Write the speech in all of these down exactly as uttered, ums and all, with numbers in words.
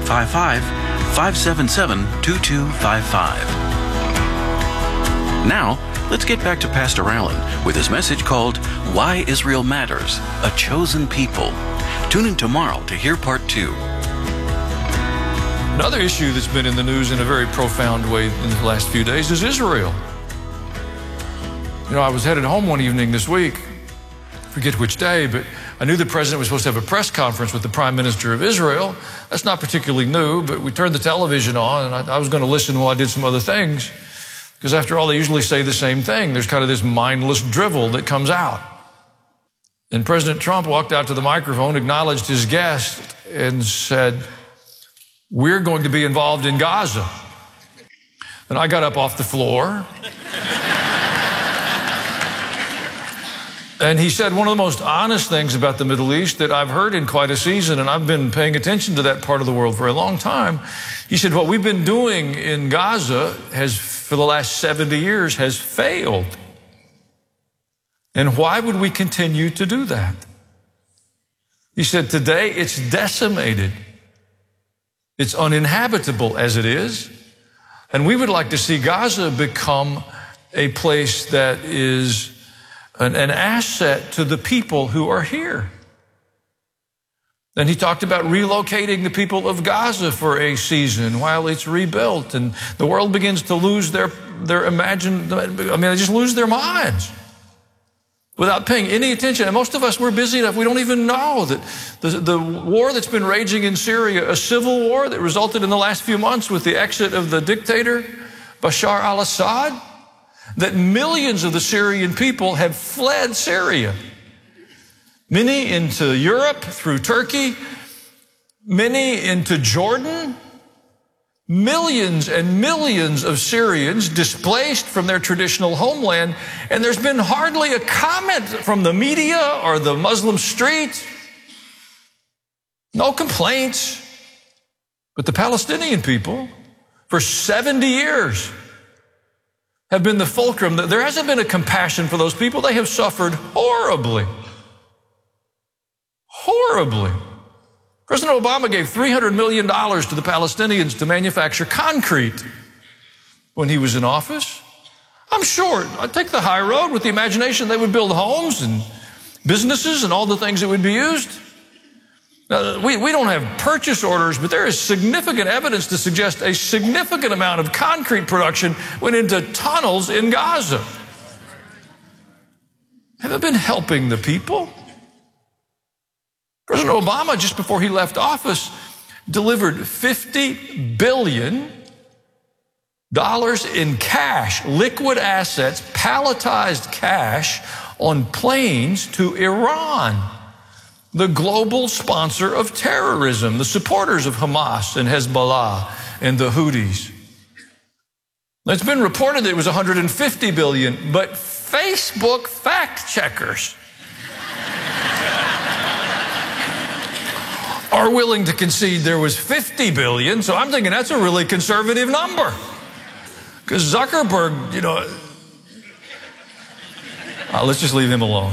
five five, five seven seven, two two five five. Now, let's get back to Pastor Allen with his message called Why Israel Matters, A Chosen People. Tune in tomorrow to hear part two. Another issue that's been in the news in a very profound way in the last few days is Israel. You know, I was headed home one evening this week, forget which day, but I knew the president was supposed to have a press conference with the prime minister of Israel. That's not particularly new, but we turned the television on, and I, I was going to listen while I did some other things, because after all, they usually say the same thing. There's kind of this mindless drivel that comes out. And President Trump walked out to the microphone, acknowledged his guest, and said, "We're going to be involved in Gaza." And I got up off the floor. And he said one of the most honest things about the Middle East that I've heard in quite a season, and I've been paying attention to that part of the world for a long time. He said, what we've been doing in Gaza has, for the last seventy years, has failed. And why would we continue to do that? He said, today it's decimated. It's uninhabitable as it is. And we would like to see Gaza become a place that is an, an asset to the people who are here. And he talked about relocating the people of Gaza for a season while it's rebuilt. And the world begins to lose their, their imagine, I mean, they just lose their minds without paying any attention. And most of us, we're busy enough, we don't even know that the, the war that's been raging in Syria, a civil war that resulted in the last few months with the exit of the dictator, Bashar al-Assad, that millions of the Syrian people have fled Syria. Many into Europe through Turkey, many into Jordan. Millions and millions of Syrians displaced from their traditional homeland, and there's been hardly a comment from the media or the Muslim street. No complaints. But the Palestinian people, for seventy years, have been the fulcrum. There hasn't been a compassion for those people. They have suffered horribly. Horribly. President Obama gave three hundred million dollars to the Palestinians to manufacture concrete when he was in office. I'm sure, I'd take the high road with the imagination they would build homes and businesses and all the things that would be used. Now, we, we don't have purchase orders, but there is significant evidence to suggest a significant amount of concrete production went into tunnels in Gaza. Have they been helping the people? President Obama, just before he left office, delivered fifty billion dollars in cash, liquid assets, palletized cash on planes to Iran, the global sponsor of terrorism, the supporters of Hamas and Hezbollah and the Houthis. It's been reported that it was one hundred fifty billion dollars, but Facebook fact checkers are willing to concede there was fifty billion dollars, so I'm thinking that's a really conservative number. Because Zuckerberg, you know, uh, let's just leave him alone.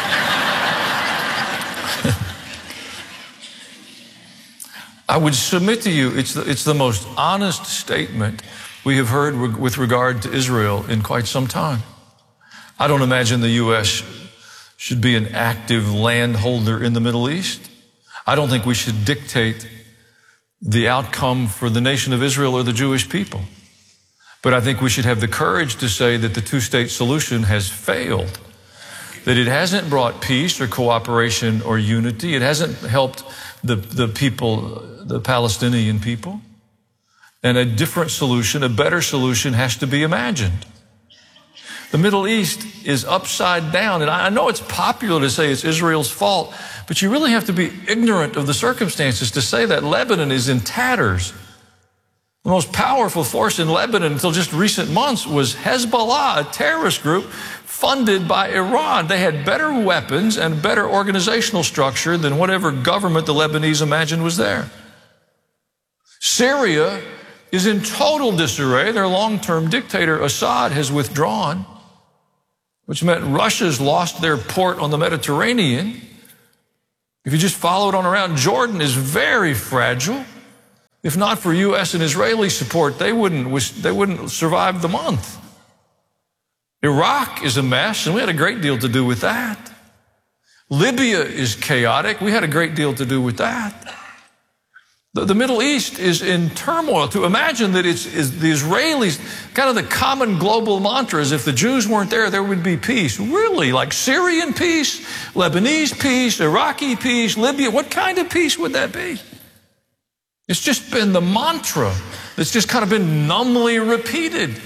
I would submit to you, it's the, it's the most honest statement we have heard re- with regard to Israel in quite some time. I don't imagine the U S should be an active landholder in the Middle East. I don't think we should dictate the outcome for the nation of Israel or the Jewish people. But I think we should have the courage to say that the two-state solution has failed, that it hasn't brought peace or cooperation or unity. It hasn't helped the, the people, the Palestinian people. And a different solution, a better solution has to be imagined. The Middle East is upside down. And I know it's popular to say it's Israel's fault, but you really have to be ignorant of the circumstances to say that. Lebanon is in tatters. The most powerful force in Lebanon until just recent months was Hezbollah, a terrorist group funded by Iran. They had better weapons and better organizational structure than whatever government the Lebanese imagined was there. Syria is in total disarray. Their long-term dictator, Assad, has withdrawn, which meant Russia's lost their port on the Mediterranean. If you just follow it on around, Jordan is very fragile. If not for U S and Israeli support, they wouldn't, they wouldn't survive the month. Iraq is a mess, and we had a great deal to do with that. Libya is chaotic. We had a great deal to do with that. The, the Middle East is in turmoil. To imagine that it's, it's the Israelis, kind of the common global mantra is if the Jews weren't there, there would be peace. Really? Like Syrian peace, Lebanese peace, Iraqi peace, Libya? What kind of peace would that be? It's just been the mantra that's just kind of been numbly repeated.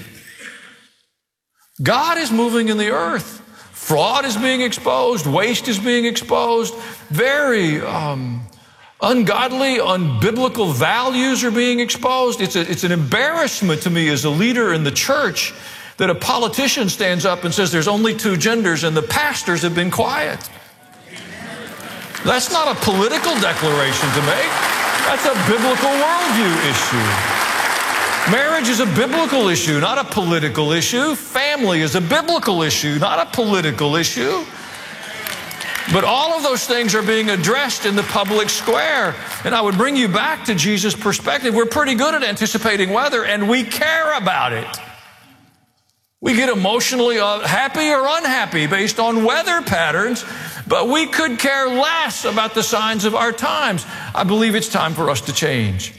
God is moving in the earth. Fraud is being exposed. Waste is being exposed. Very um, ungodly, unbiblical values are being exposed. It's, a, it's an embarrassment to me as a leader in the church that a politician stands up and says there's only two genders and the pastors have been quiet. That's not a political declaration to make. That's a biblical worldview issue. Marriage is a biblical issue, not a political issue. Family is a biblical issue, not a political issue. But all of those things are being addressed in the public square. And I would bring you back to Jesus' perspective. We're pretty good at anticipating weather, and we care about it. We get emotionally happy or unhappy based on weather patterns, but we could care less about the signs of our times. I believe it's time for us to change.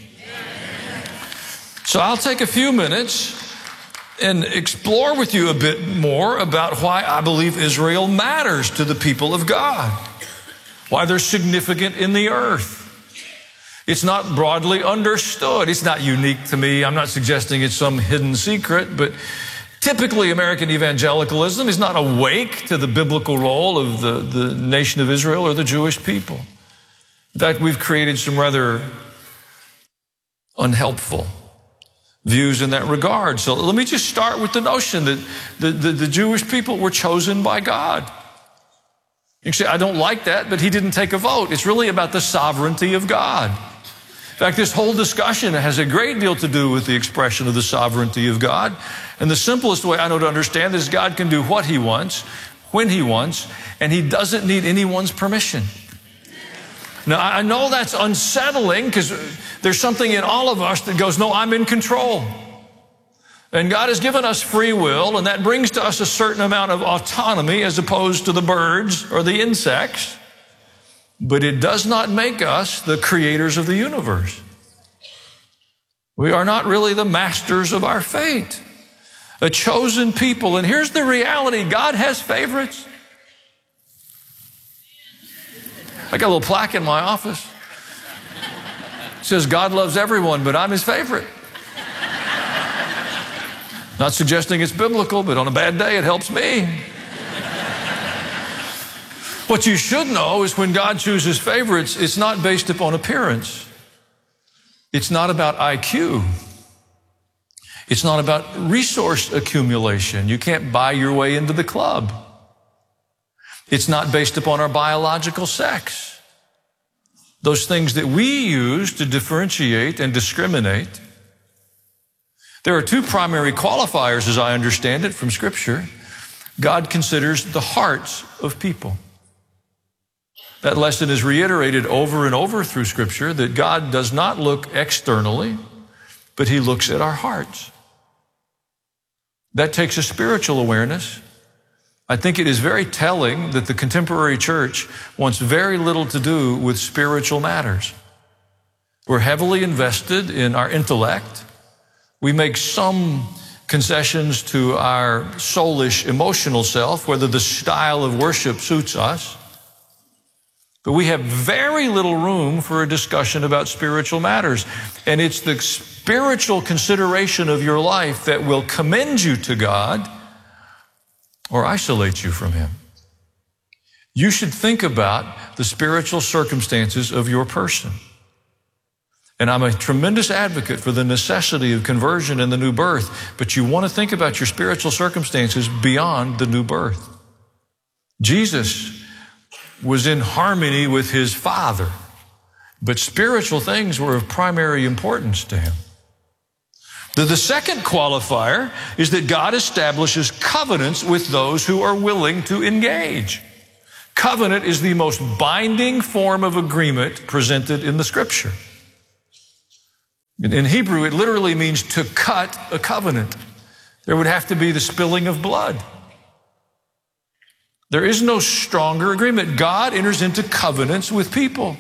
So I'll take a few minutes and explore with you a bit more about why I believe Israel matters to the people of God, why they're significant in the earth. It's not broadly understood. It's not unique to me. I'm not suggesting it's some hidden secret, but typically American evangelicalism is not awake to the biblical role of the, the nation of Israel or the Jewish people. In fact, we've created some rather unhelpful views in that regard. So let me just start with the notion that the, the, the Jewish people were chosen by God. You can say, I don't like that, but he didn't take a vote. It's really about the sovereignty of God. In fact, this whole discussion has a great deal to do with the expression of the sovereignty of God. And the simplest way I know to understand this is God can do what he wants, when he wants, and he doesn't need anyone's permission. Now, I know that's unsettling because there's something in all of us that goes, no, I'm in control. And God has given us free will, and that brings to us a certain amount of autonomy as opposed to the birds or the insects. But it does not make us the creators of the universe. We are not really the masters of our fate. A chosen people. And here's the reality. God has favorites. I got a little plaque in my office. It says, God loves everyone, but I'm his favorite. Not suggesting it's biblical, but on a bad day, it helps me. What you should know is when God chooses favorites, it's not based upon appearance. It's not about I Q. It's not about resource accumulation. You can't buy your way into the club. It's not based upon our biological sex. Those things that we use to differentiate and discriminate. There are two primary qualifiers, as I understand it from Scripture. God considers the hearts of people. That lesson is reiterated over and over through Scripture, that God does not look externally, but he looks at our hearts. That takes a spiritual awareness. I think it is very telling that the contemporary church wants very little to do with spiritual matters. We're heavily invested in our intellect. We make some concessions to our soulish emotional self, whether the style of worship suits us. But we have very little room for a discussion about spiritual matters. And it's the spiritual consideration of your life that will commend you to God or isolate you from him. You should think about the spiritual circumstances of your person. And I'm a tremendous advocate for the necessity of conversion and the new birth, but you want to think about your spiritual circumstances beyond the new birth. Jesus was in harmony with his Father, but spiritual things were of primary importance to him. The, the second qualifier is that God establishes covenants with those who are willing to engage. Covenant is the most binding form of agreement presented in the Scripture. In Hebrew, it literally means to cut a covenant. There would have to be the spilling of blood. There is no stronger agreement. God enters into covenants with people.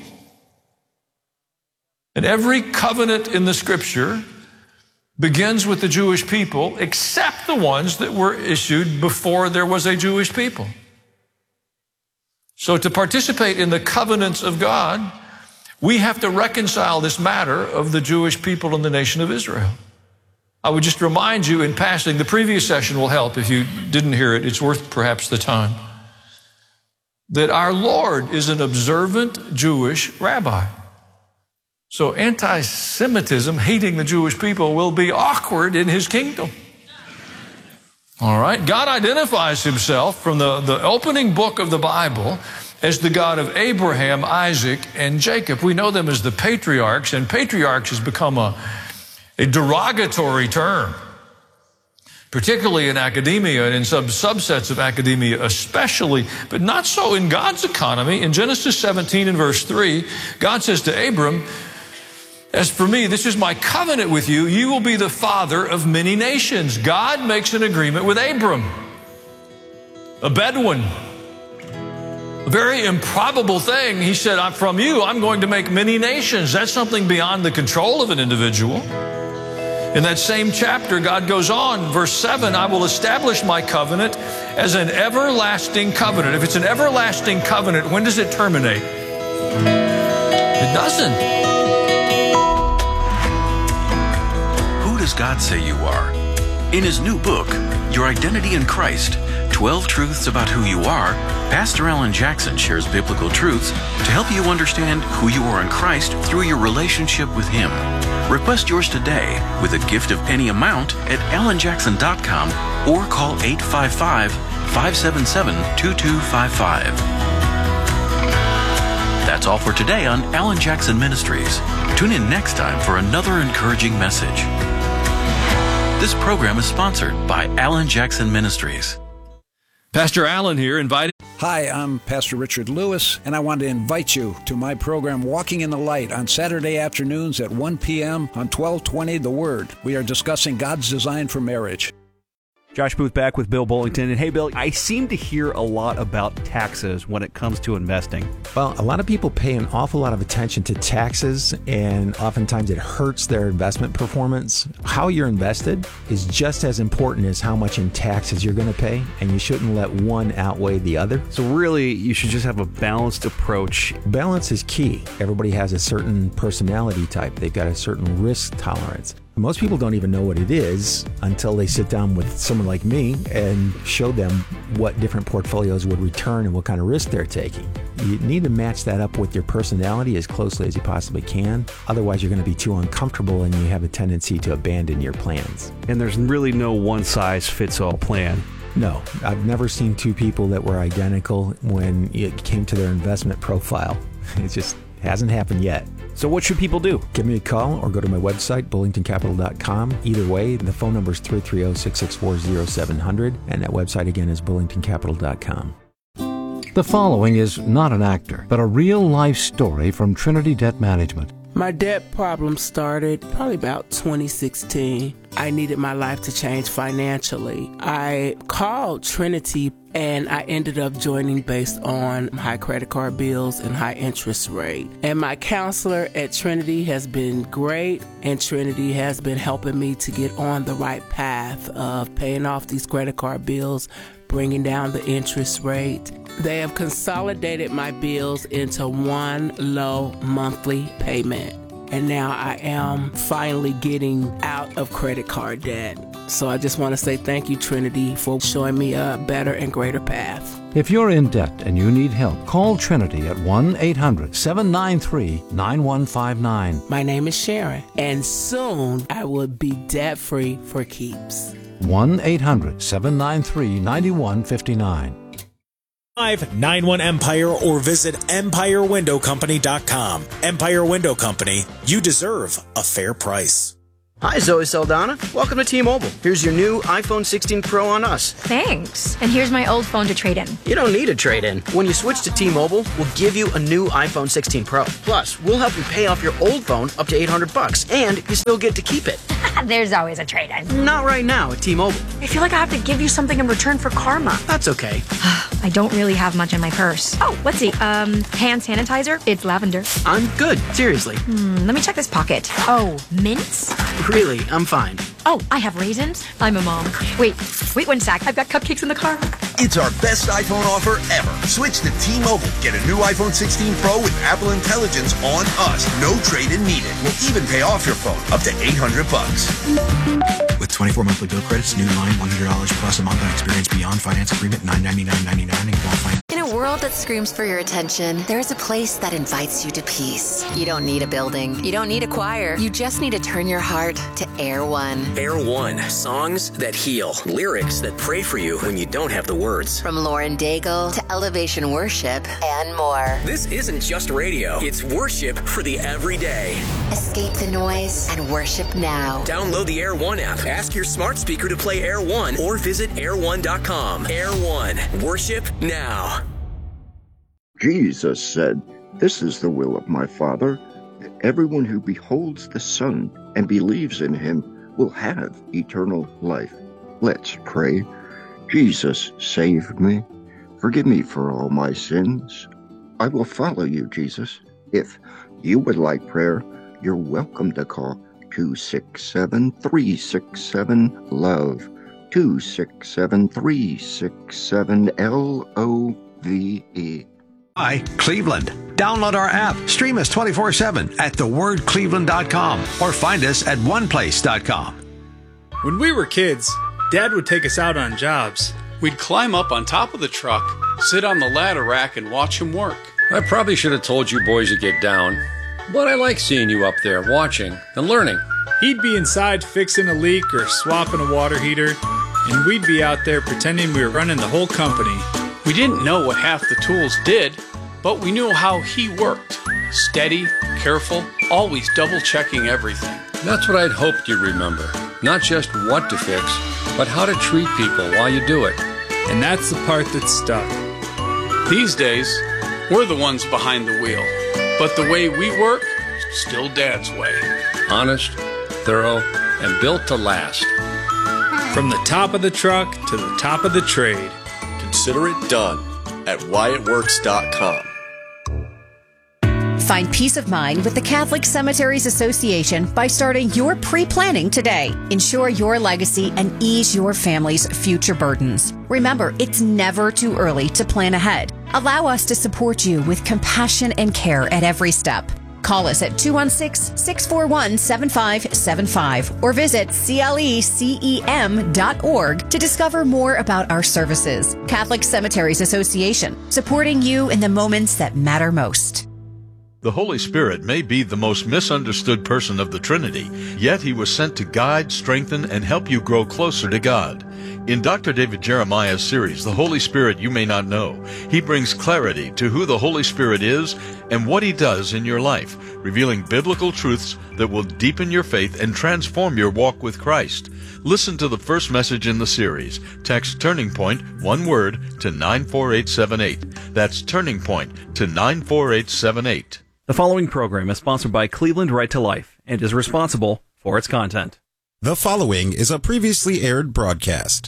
And every covenant in the Scripture begins with the Jewish people, except the ones that were issued before there was a Jewish people. So to participate in the covenants of God, we have to reconcile this matter of the Jewish people and the nation of Israel. I would just remind you in passing, the previous session will help if you didn't hear it. It's worth perhaps the time. That our Lord is an observant Jewish rabbi. So anti-Semitism, hating the Jewish people, will be awkward in his kingdom. All right? God identifies himself from the, the opening book of the Bible as the God of Abraham, Isaac, and Jacob. We know them as the patriarchs, and patriarchs has become a, a derogatory term, particularly in academia and in some subsets of academia especially, but not so in God's economy. In Genesis seventeen and verse three, God says to Abram, "As for me, this is my covenant with you. You will be the father of many nations." God makes an agreement with Abram, a Bedouin, a very improbable thing. He said, "I'm from you, I'm going to make many nations." That's something beyond the control of an individual. In that same chapter, God goes on, verse seven, "I will establish my covenant as an everlasting covenant." If it's an everlasting covenant, when does it terminate? It doesn't. Who does God say you are? In his new book, Your Identity in Christ, twelve Truths About Who You Are, Pastor Alan Jackson shares biblical truths to help you understand who you are in Christ through your relationship with him. Request yours today with a gift of any amount at alan jackson dot com or call eight five five, five seven seven, two two five five. That's all for today on Alan Jackson Ministries. Tune in next time for another encouraging message. This program is sponsored by Alan Jackson Ministries. Pastor Alan here, invited. Hi, I'm Pastor Richard Lewis, and I want to invite you to my program, Walking in the Light, on Saturday afternoons at one p.m. on twelve twenty The Word. We are discussing God's design for marriage. Josh Booth back with Bill Bullington. And hey, Bill, I seem to hear a lot about taxes when it comes to investing. Well, a lot of people pay an awful lot of attention to taxes, and oftentimes it hurts their investment performance. How you're invested is just as important as how much in taxes you're going to pay, and you shouldn't let one outweigh the other. So really, you should just have a balanced approach. Balance is key. Everybody has a certain personality type. They've got a certain risk tolerance. Most people don't even know what it is until they sit down with someone like me and show them what different portfolios would return and what kind of risk they're taking. You need to match that up with your personality as closely as you possibly can. Otherwise, you're going to be too uncomfortable and you have a tendency to abandon your plans. And there's really no one-size-fits-all plan. No, I've never seen two people that were identical when it came to their investment profile. It just hasn't happened yet. So what should people do? Give me a call or go to my website, bullington capital dot com. Either way, the phone number is three three zero, six six four, zero seven zero zero, and that website again is bullington capital dot com. The following is not an actor, but a real-life story from Trinity Debt Management. My debt problem started probably about twenty sixteen. I needed my life to change financially. I called Trinity and I ended up joining based on high credit card bills and high interest rate. And my counselor at Trinity has been great, and Trinity has been helping me to get on the right path of paying off these credit card bills, bringing down the interest rate. They have consolidated my bills into one low monthly payment. And now I am finally getting out of credit card debt. So I just want to say thank you, Trinity, for showing me a better and greater path. If you're in debt and you need help, call Trinity at one eight hundred, seven nine three, nine one five nine. My name is Sharon, and soon I will be debt-free for keeps. one eight hundred, seven nine three, nine one five nine. five nine one Empire or visit empire window company dot com. Empire Window Company, you deserve a fair price. Hi, Zoe Saldana. Welcome to T-Mobile. Here's your new iPhone sixteen Pro on us. Thanks. And here's my old phone to trade in. You don't need a trade-in. When you switch to T-Mobile, we'll give you a new iPhone sixteen Pro. Plus, we'll help you pay off your old phone up to eight hundred bucks, and you still get to keep it. There's always a trade-in. Not right now at T-Mobile. I feel like I have to give you something in return for karma. That's okay. I don't really have much in my purse. Oh, let's see. Um, hand sanitizer. It's lavender. I'm good. Seriously. Hmm, let me check this pocket. Oh, mints? Really, I'm fine. Oh, I have raisins. I'm a mom. Wait, wait one sec. I've got cupcakes in the car. It's our best iPhone offer ever. Switch to T-Mobile. Get a new iPhone sixteen Pro with Apple Intelligence on us. No trade-in needed. We'll even pay off your phone up to eight hundred bucks. With twenty-four monthly bill credits, new line one hundred dollars plus a month on experience beyond finance agreement nine ninety-nine ninety-nine and qualifying. In a world that screams for your attention, there's a place that invites you to peace. You don't need a building. You don't need a choir. You just need to turn your heart to Air One. Air One. Songs that heal. Lyrics that pray for you when you don't have the words. From Lauren Daigle to Elevation Worship and more. This isn't just radio. It's worship for the everyday. Escape the noise and worship now. Download the Air One app. Ask your smart speaker to play Air One or visit air one dot com. Air One. Worship now. Jesus said, "This is the will of my Father, that everyone who beholds the Son and believes in him will have eternal life." Let's pray. Jesus, save me. Forgive me for all my sins. I will follow you, Jesus. If you would like prayer, you're welcome to call two six seven, three six seven, LOVE, two six seven, three six seven, L O V E. Hi, Cleveland. Download our app. Stream us twenty-four seven at the word cleveland dot com or find us at one place dot com. When we were kids, Dad would take us out on jobs. We'd climb up on top of the truck, sit on the ladder rack, and watch him work. I probably should have told you boys to get down, but I like seeing you up there watching and learning. He'd be inside fixing a leak or swapping a water heater, and we'd be out there pretending we were running the whole company. We didn't know what half the tools did, but we knew how he worked. Steady, careful, always double-checking everything. That's what I'd hoped you'd remember. Not just what to fix, but how to treat people while you do it. And that's the part that stuck. These days, we're the ones behind the wheel. But the way we work, still Dad's way. Honest, thorough, and built to last. From the top of the truck to the top of the trade. Consider it done at wyatt works dot com. Find peace of mind with the Catholic Cemeteries Association by starting your pre-planning today. Ensure your legacy and ease your family's future burdens. Remember, it's never too early to plan ahead. Allow us to support you with compassion and care at every step. Call us at two one six, six four one, seven five seven five or visit C L E C E M dot org to discover more about our services. Catholic Cemeteries Association, supporting you in the moments that matter most. The Holy Spirit may be the most misunderstood person of the Trinity, yet he was sent to guide, strengthen, and help you grow closer to God. In Doctor David Jeremiah's series, The Holy Spirit You May Not Know, he brings clarity to who the Holy Spirit is and what he does in your life, revealing biblical truths that will deepen your faith and transform your walk with Christ. Listen to the first message in the series. Text Turning Point, one word, to nine four eight seven eight. That's Turning Point to nine four eight seven eight. The following program is sponsored by Cleveland Right to Life and is responsible for its content. The following is a previously aired broadcast.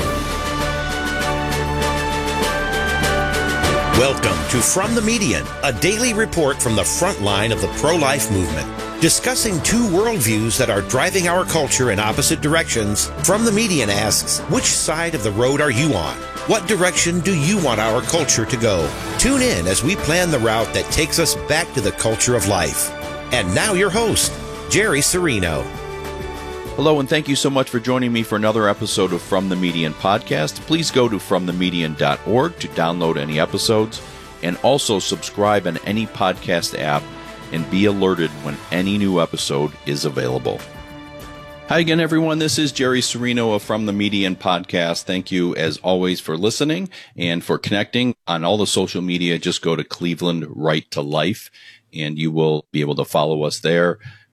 Welcome to From the Median, a daily report from the front line of the pro-life movement. Discussing two worldviews that are driving our culture in opposite directions, From the Median asks, which side of the road are you on? What direction do you want our culture to go? Tune in as we plan the route that takes us back to the culture of life. And now your host, Jerry Serino. Hello, and thank you so much for joining me for another episode of From the Median podcast. Please go to from the median dot org to download any episodes, and also subscribe on any podcast app and be alerted when any new episode is available. Hi again, everyone. This is Jerry Serino of From the Median podcast. Thank you, as always, for listening and for connecting on all the social media. Just go to Cleveland Right to Life, and you will be able to follow us there.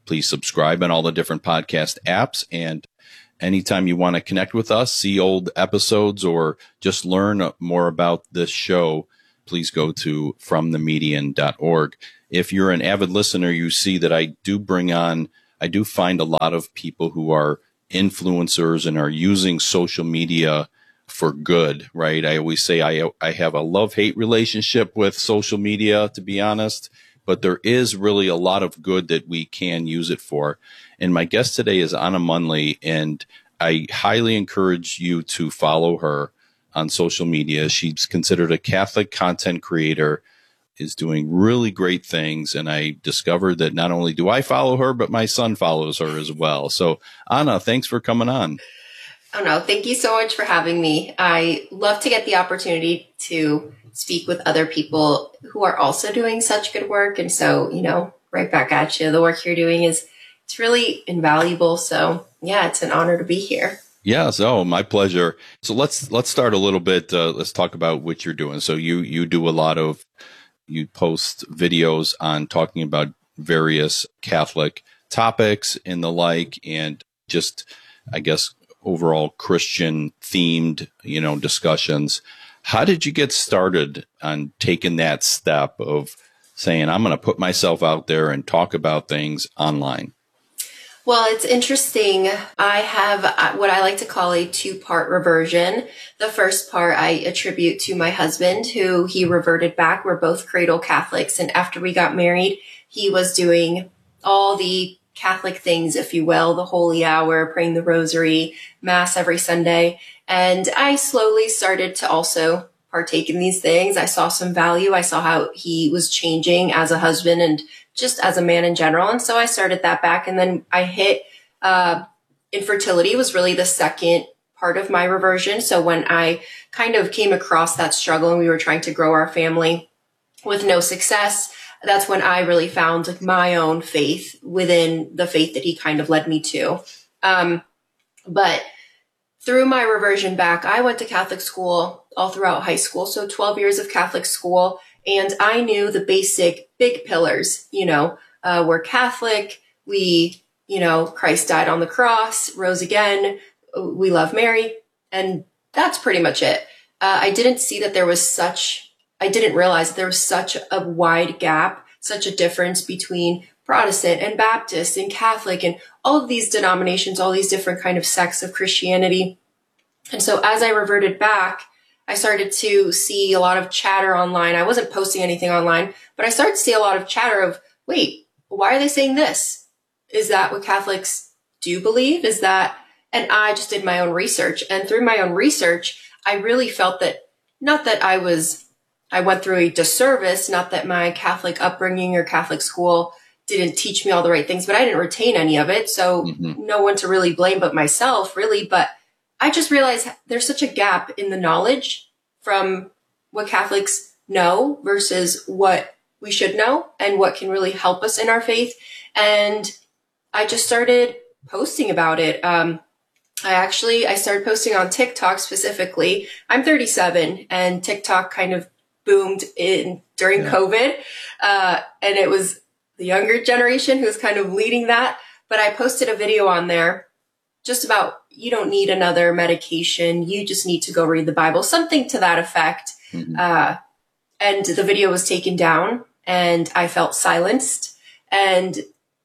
Please subscribe on all the different podcast apps. And anytime you want to connect with us, see old episodes, or just learn more about this show, please go to from the median dot org. If you're an avid listener, you see that I do bring on, I do find a lot of people who are influencers and are using social media for good, right? I always say I I have a love-hate relationship with social media, to be honest, but there is really a lot of good that we can use it for. And my guest today is Anna Munley, and I highly encourage you to follow her on social media. She's considered a Catholic content creator, is doing really great things. And I discovered that not only do I follow her, but my son follows her as well. So Anna, thanks for coming on. Oh no, thank you so much for having me. I love to get the opportunity to speak with other people who are also doing such good work. And so, you know, right back at you. The work you're doing is, it's really invaluable. So yeah, it's an honor to be here. Yeah, so my pleasure. So let's let's start a little bit. Uh, let's talk about what you're doing. So you you do a lot of, you post videos on talking about various Catholic topics and the like, and just, I guess, overall Christian themed, you know, discussions. How did you get started on taking that step of saying, I'm going to put myself out there and talk about things online? Well, it's interesting. I have what I like to call a two-part reversion. The first part I attribute to my husband, who he reverted back. We're both cradle Catholics. And after we got married, he was doing all the Catholic things, if you will, the holy hour, praying the rosary, mass every Sunday. And I slowly started to also partake in these things. I saw some value. I saw how he was changing as a husband and just as a man in general. And so I started that back. And then I hit, uh, infertility was really the second part of my reversion. So when I kind of came across that struggle and we were trying to grow our family with no success, that's when I really found like my own faith within the faith that he kind of led me to. Um, but through my reversion back, I went to Catholic school all throughout high school. So twelve years of Catholic school. And I knew the basic big pillars, you know, uh, we're Catholic. We, you know, Christ died on the cross, rose again. We love Mary. And that's pretty much it. Uh, I didn't see that there was such, I didn't realize that there was such a wide gap, such a difference between Protestant and Baptist and Catholic and all of these denominations, all these different kind of sects of Christianity. And so as I reverted back, I started to see a lot of chatter online. I wasn't posting anything online, but I started to see a lot of chatter of, wait, why are they saying this? Is that what Catholics do believe? Is that, and I just did my own research. And through my own research, I really felt that, not that I was, I went through a disservice, not that my Catholic upbringing or Catholic school didn't teach me all the right things, but I didn't retain any of it. So mm-hmm. no one to really blame but myself, really. But I just realized there's such a gap in the knowledge from what Catholics know versus what we should know and what can really help us in our faith. And I just started posting about it. Um, I actually, I started posting on TikTok specifically. I'm thirty-seven and TikTok kind of boomed in during yeah. COVID. Uh, and it was the younger generation who's kind of leading that. But I posted a video on there just about, you don't need another medication. You just need to go read the Bible, something to that effect. Mm-hmm. Uh, and the video was taken down and I felt silenced. And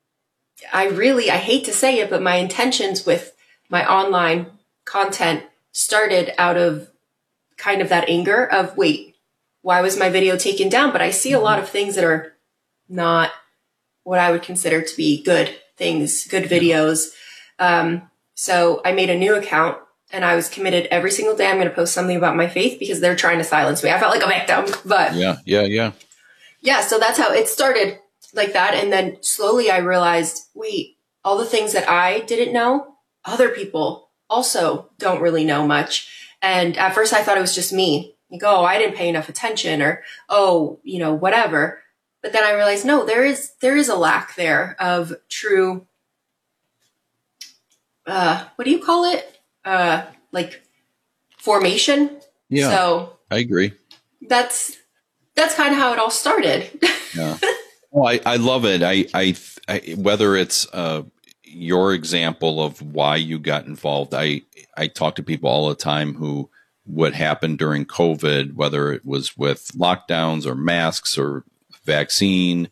I really, I hate to say it, but my intentions with my online content started out of kind of that anger of, wait, why was my video taken down? But I see a lot of things that are not what I would consider to be good things, good videos. Um, So I made a new account and I was committed every single day. I'm going to post something about my faith because they're trying to silence me. I felt like a victim, but yeah, yeah, yeah. Yeah. So that's how it started like that. And then slowly I realized, wait, all the things that I didn't know, other people also don't really know much. And at first I thought it was just me. Like, oh, I didn't pay enough attention or, oh, you know, whatever. But then I realized, no, there is, there is a lack there of true Uh, what do you call it? Uh, like formation. Yeah. So I agree. That's, that's kind of how it all started. Yeah. Well, I, I love it. I, I, I whether it's uh, your example of why you got involved. I, I talk to people all the time who what happened during COVID, whether it was with lockdowns or masks or vaccine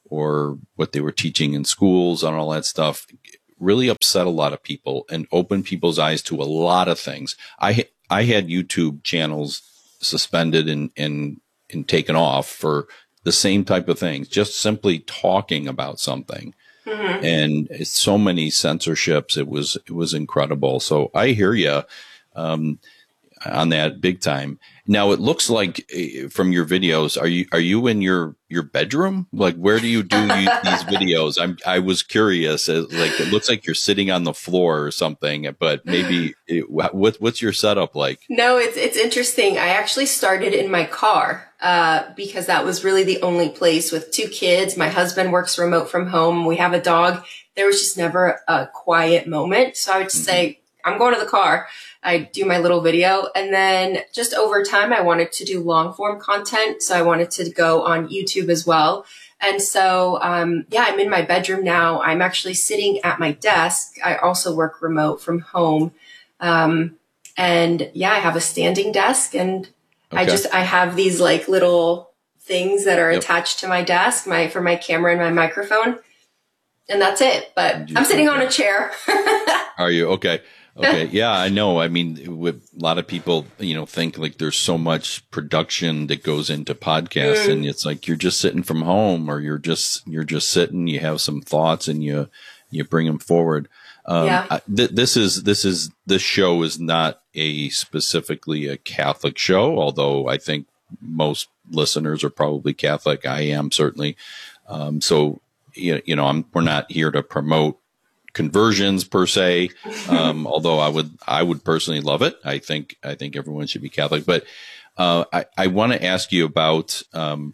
or what they were teaching in schools and all that stuff, really upset a lot of people and opened people's eyes to a lot of things. I, I had YouTube channels suspended and, and, and taken off for the same type of things, just simply talking about something. Mm-hmm. And it's so many censorships. It was, it was incredible. So I hear you, um, on that big time. Now it looks like uh, from your videos, are you, are you in your, your bedroom? Like, where do you do you, these videos? I'm, I was curious, as, like, it looks like you're sitting on the floor or something, but maybe it, what, what's your setup like? No, it's, it's interesting. I actually started in my car, uh, because that was really the only place with two kids. My husband works remote from home. We have a dog. There was just never a quiet moment. So I would just mm-hmm. say, I'm going to the car. I do my little video. And then just over time, I wanted to do long form content. So I wanted to go on YouTube as well. And so, um, yeah, I'm in my bedroom now. I'm actually sitting at my desk. I also work remote from home. Um, and yeah, I have a standing desk and okay. I just, I have these like little things that are yep. attached to my desk, my, for my camera and my microphone. And that's it. But I'm sitting on a chair. Are you? Okay. Okay. Yeah, I know. I mean, with a lot of people, you know, think like there's so much production that goes into podcasts mm. and it's like, you're just sitting from home or you're just, you're just sitting, you have some thoughts and you, you bring them forward. Um, yeah. I, th- this is, this is, this show is not a specifically a Catholic show, although I think most listeners are probably Catholic. I am certainly. Um, so, you, you know, I'm, we're not here to promote conversions per se. Um, although I would, I would personally love it. I think, I think everyone should be Catholic, but, uh, I, I want to ask you about, um,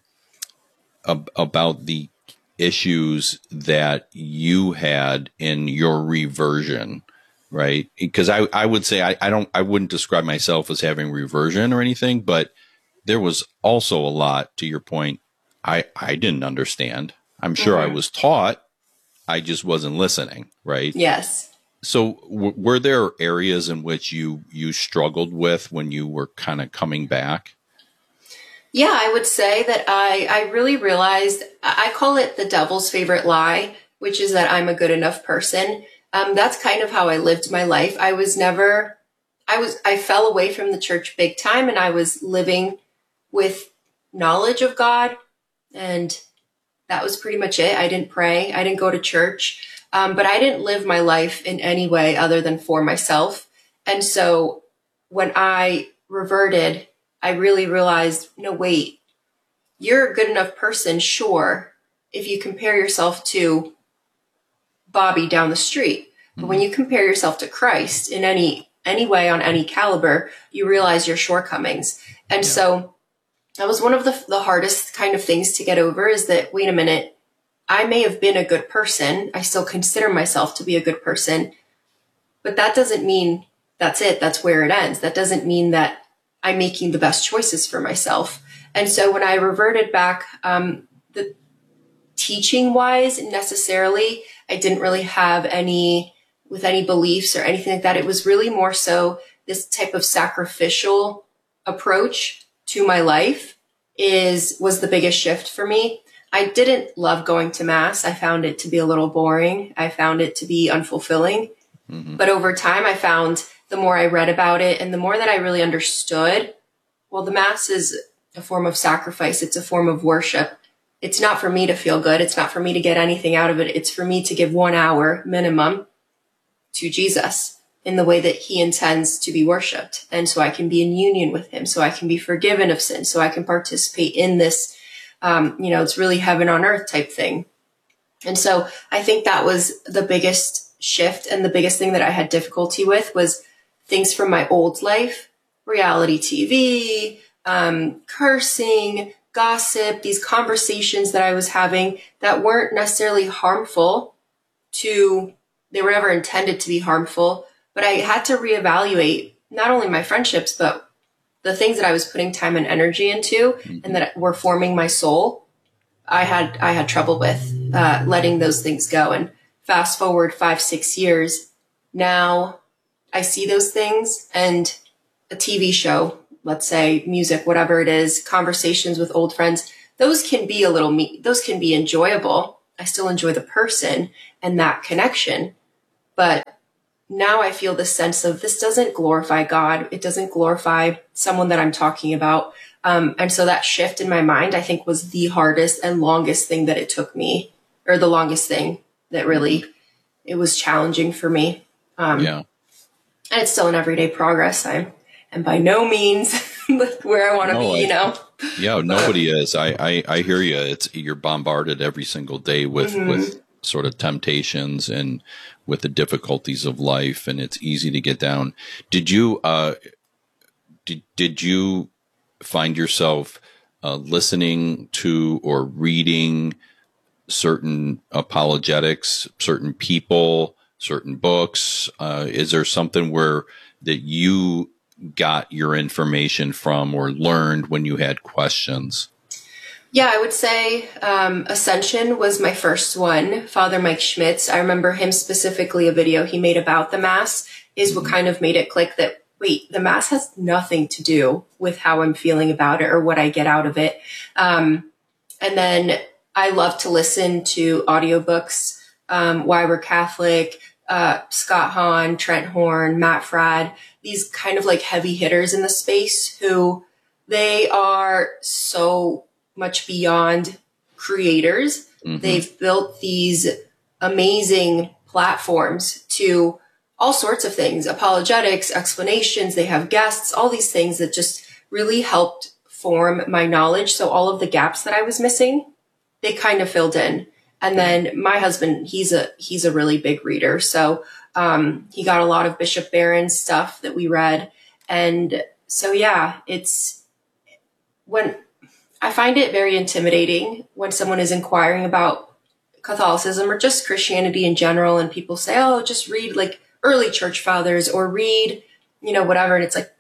ab- about the issues that you had in your reversion, right? Because I, I would say, I, I don't, I wouldn't describe myself as having reversion or anything, but there was also a lot, to your point, I, I didn't understand. I'm sure mm-hmm. I was taught, I just wasn't listening, right? Yes. So w- were there areas in which you, you struggled with when you were kind of coming back? Yeah, I would say that I, I really realized, I call it the devil's favorite lie, which is that I'm a good enough person. Um, that's kind of how I lived my life. I was never, I was, I fell away from the church big time and I was living with knowledge of God, and that was pretty much it. I didn't pray. I didn't go to church. Um, but I didn't live my life in any way other than for myself. And so when I reverted, I really realized, no, wait, you're a good enough person, sure, if you compare yourself to Bobby down the street. Mm-hmm. But when you compare yourself to Christ in any, any way on any caliber, you realize your shortcomings. And yeah. so that was one of the, the hardest kind of things to get over, is that, wait a minute, I may have been a good person. I still consider myself to be a good person, but that doesn't mean that's it. That's where it ends. That doesn't mean that I'm making the best choices for myself. And so when I reverted back, um, the teaching wise, necessarily, I didn't really have any, with any beliefs or anything like that. It was really more so this type of sacrificial approach to my life is, was the biggest shift for me. I didn't love going to mass. I found it to be a little boring. I found it to be unfulfilling. Mm-hmm. But over time, I found the more I read about it and the more that I really understood, well, the mass is a form of sacrifice. It's a form of worship. It's not for me to feel good. It's not for me to get anything out of it. It's for me to give one hour minimum to Jesus in the way that he intends to be worshiped. And so I can be in union with him, so I can be forgiven of sin, so I can participate in this, um, you know, it's really heaven on earth type thing. And so I think that was the biggest shift, and the biggest thing that I had difficulty with was things from my old life, reality T V, um, cursing, gossip, these conversations that I was having that weren't necessarily harmful to, they were never intended to be harmful. But I had to reevaluate not only my friendships, but the things that I was putting time and energy into mm-hmm. and that were forming my soul. I had I had trouble with uh, letting those things go. And fast forward five, six years, now I see those things, and a T V show, let's say music, whatever it is, conversations with old friends, those can be a little me those can be enjoyable. I still enjoy the person and that connection, but now I feel this sense of this doesn't glorify God. It doesn't glorify someone that I'm talking about. Um, and so that shift in my mind, I think, was the hardest and longest thing that it took me, or the longest thing that really, it was challenging for me. Um, yeah. And it's still an everyday progress. I'm, and by no means like where I want to No, be, you know? Yeah, nobody is. I, I, I hear you. It's, you're bombarded every single day with, Mhm. with sort of temptations and with the difficulties of life, and it's easy to get down. Did you, uh, did, did you find yourself uh, listening to or reading certain apologetics, certain people, certain books? Uh, is there something where that you got your information from or learned when you had questions? Yeah, I would say um, Ascension was my first one. Father Mike Schmitz, I remember him specifically, a video he made about the Mass is what kind of made it click that, wait, the Mass has nothing to do with how I'm feeling about it or what I get out of it. Um, and then I love to listen to audiobooks, um, Why We're Catholic, uh, Scott Hahn, Trent Horn, Matt Fradd, these kind of like heavy hitters in the space who they are so much beyond creators. Mm-hmm. They've built these amazing platforms to all sorts of things, apologetics, explanations. They have guests, all these things that just really helped form my knowledge. So all of the gaps that I was missing, they kind of filled in. And then my husband, he's a, he's a really big reader. So, um, he got a lot of Bishop Barron's stuff that we read. And so, yeah, it's when I find it very intimidating when someone is inquiring about Catholicism or just Christianity in general. And people say, oh, just read like early church fathers or read, you know, whatever. And it's like,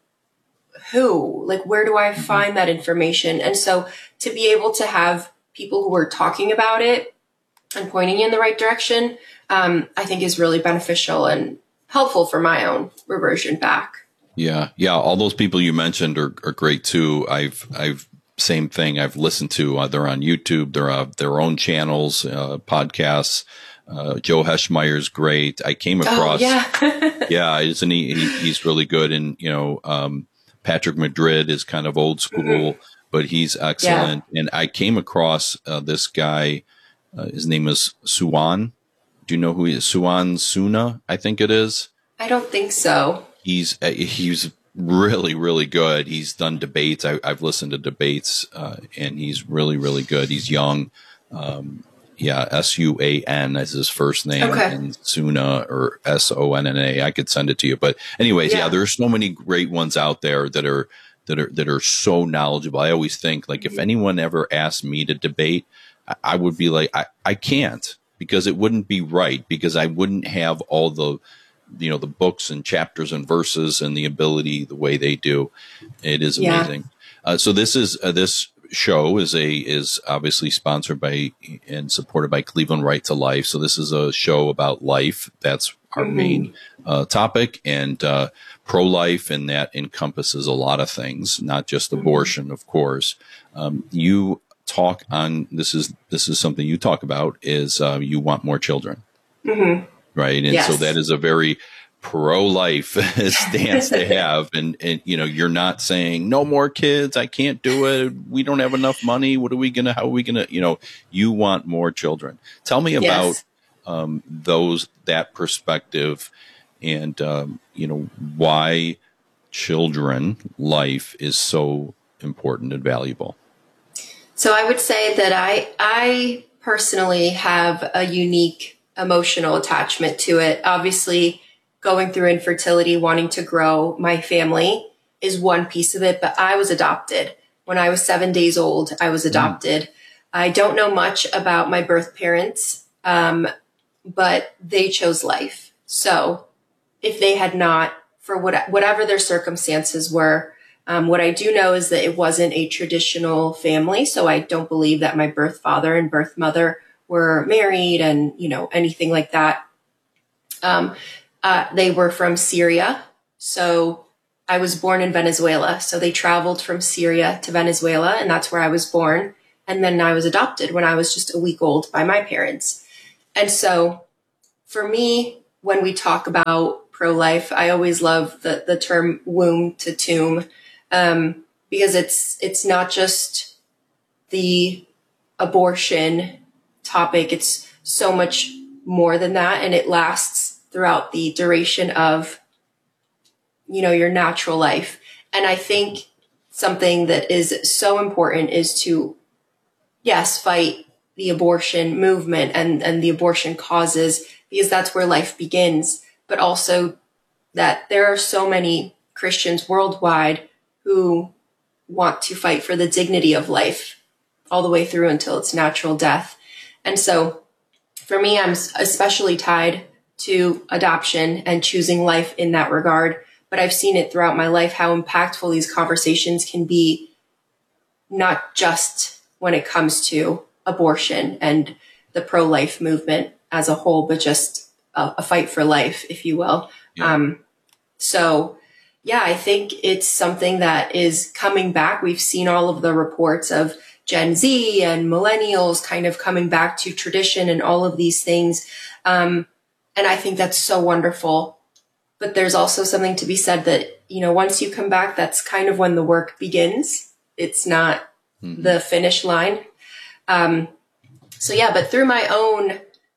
who, like, where do I find that information? And so to be able to have people who are talking about it and pointing you in the right direction, um, I think is really beneficial and helpful for my own reversion back. Yeah. Yeah. All those people you mentioned are, are great too. I've, I've, same thing. I've listened to, uh, they're on YouTube. They're uh, their own channels, uh, podcasts. Uh, Joe Heschmeyer's great. I came across, oh, yeah. yeah, isn't he, he? He's really good. And, you know, um, Patrick Madrid is kind of old school, mm-hmm. but he's excellent. Yeah. And I came across, uh, this guy, uh, his name is Suwan. Do you know who he is? Suwan Suna, I think it is. I don't think so. He's, uh, he's really, really good. He's done debates. I, I've listened to debates, uh, and he's really, really good. He's young. Um, yeah, S U A N is his first name, okay. and Suna or S O N N A. I could send it to you. But anyways, yeah. yeah, there's so many great ones out there that are, that are, that are so knowledgeable. I always think, like, if anyone ever asked me to debate, I, I would be like, I, I can't, because it wouldn't be right, because I wouldn't have all the, you know, the books and chapters and verses and the ability the way they do. It is amazing. Yeah. Uh, so this is, uh, this show is a, is obviously sponsored by and supported by Cleveland Right to Life. So this is a show about life. That's our mm-hmm. main uh, topic, and uh, pro-life, and that encompasses a lot of things, not just mm-hmm. abortion, of course. Um, you talk on, this is, this is something you talk about, is uh, you want more children. Mm-hmm. Right. And yes. so that is a very pro-life stance to have. And, and, you know, you're not saying no more kids. I can't do it. We don't have enough money. What are we going to, how are we going to, you know, you want more children. Tell me about yes. um, those, that perspective, and, um, you know, why children life is so important and valuable. So I would say that I, I personally have a unique emotional attachment to it. Obviously, going through infertility, wanting to grow my family is one piece of it, but I was adopted. When I was seven days old, I was adopted. Mm. I don't know much about my birth parents, um, but they chose life. So if they had not, for what, whatever their circumstances were, Um, what I do know is that it wasn't a traditional family. So I don't believe that my birth father and birth mother were married and, you know, anything like that. Um, uh, they were from Syria. So I was born in Venezuela. So they traveled from Syria to Venezuela, and that's where I was born. And then I was adopted when I was just a week old by my parents. And so for me, when we talk about pro-life, I always love the, the term womb to tomb, um, because it's, it's not just the abortion topic. It's so much more than that. And it lasts throughout the duration of, you know, your natural life. And I think something that is so important is to, yes, fight the abortion movement and, and the abortion causes, because that's where life begins. But also that there are so many Christians worldwide who want to fight for the dignity of life all the way through until its natural death. And so for me, I'm especially tied to adoption and choosing life in that regard. But I've seen it throughout my life, how impactful these conversations can be, not just when it comes to abortion and the pro-life movement as a whole, but just a, a fight for life, if you will. Yeah. Um, so yeah, I think it's something that is coming back. We've seen all of the reports of Gen Z and millennials kind of coming back to tradition and all of these things. Um, and I think that's so wonderful. But there's also something to be said that, you know, once you come back, that's kind of when the work begins. It's not mm-hmm. the finish line. Um, so yeah, but through my own,